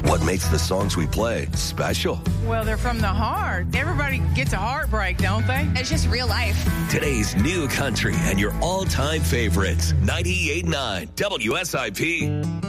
What makes the songs we play special? Well, they're from the heart. Everybody gets a heartbreak, don't they? It's just real life. Today's new country and your all-time favorites. 98.9 WSIP.